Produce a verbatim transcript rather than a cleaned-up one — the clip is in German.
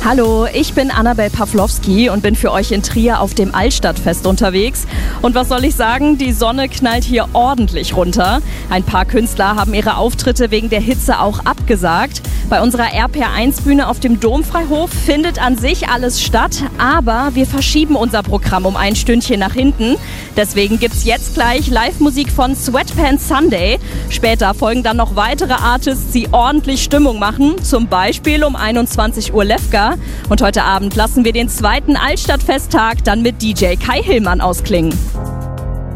Hallo, ich bin Annabel Pawlowski und bin für euch in Trier auf dem Altstadtfest unterwegs. Und was soll ich sagen, die Sonne knallt hier ordentlich runter. Ein paar Künstler haben ihre Auftritte wegen der Hitze auch abgesagt. Bei unserer R P R eins Bühne auf dem Domfreihof findet an sich alles statt, aber wir verschieben unser Programm um ein Stündchen nach hinten. Deswegen gibt's jetzt gleich Live-Musik von Sweatpants Sunday. Später folgen dann noch weitere Artists, die ordentlich Stimmung machen, zum Beispiel um einundzwanzig Uhr Lefka. Und heute Abend lassen wir den zweiten Altstadtfesttag dann mit D J Kai Hillmann ausklingen.